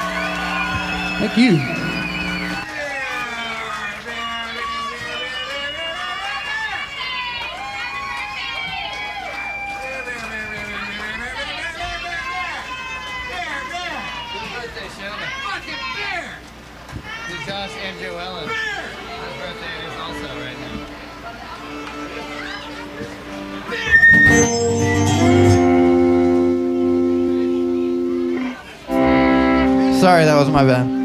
Thank you. Josh and Joellen. His birthday is also right now. Sorry, that was my bad.